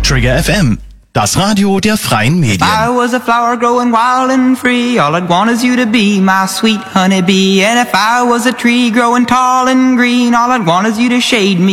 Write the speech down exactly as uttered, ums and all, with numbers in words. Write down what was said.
Trigger F M, das Radio der freien Medien. I was a flower growing wild and free, all I'd want is you to be my sweet honeybee. And if I was a tree growing tall and green, all I'd want is you to shade me.